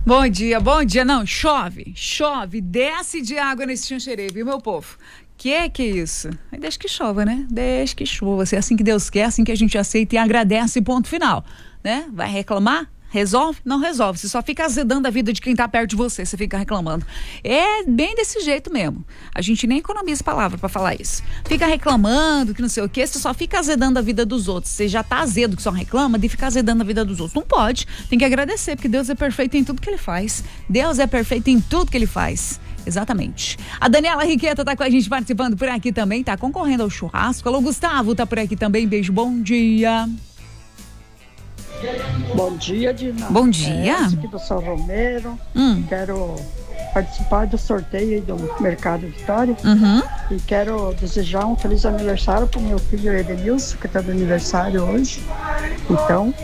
Bom dia, bom dia. Não, chove, desce de água nesse Xanxerê, viu, meu povo? Que é isso? Deixa que chova, né? Deixa que chova. Se é assim que Deus quer, assim que a gente aceita e agradece, ponto final, né? Vai reclamar? Resolve? Não resolve. Você só fica azedando a vida de quem tá perto de você, você fica reclamando. É bem desse jeito mesmo. A gente nem economiza palavra pra falar isso. Fica reclamando, que não sei o quê, você só fica azedando a vida dos outros. Você já tá azedo que só reclama de ficar azedando a vida dos outros. Não pode. Tem que agradecer, porque Deus é perfeito em tudo que ele faz. Deus é perfeito em tudo que ele faz. Exatamente. A Daniela Riqueta tá com a gente participando por aqui também, tá concorrendo ao churrasco. Alô, Gustavo, tá por aqui também. Beijo, bom dia. Bom dia, Dina. Bom dia. Aqui do São Romero. Quero participar do sorteio aí do Mercado Vitória. E quero desejar um feliz aniversário pro meu filho Edenilson, que tá de aniversário hoje. Então,